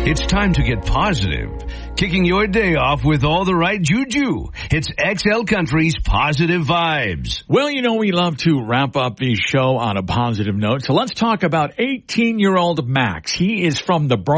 It's time to get positive. Kicking your day off with all the right juju. It's XL Country's Positive Vibes. Well, you know, we love to wrap up the show on a positive note. So let's talk about 18-year-old Max. He is from the Bronx.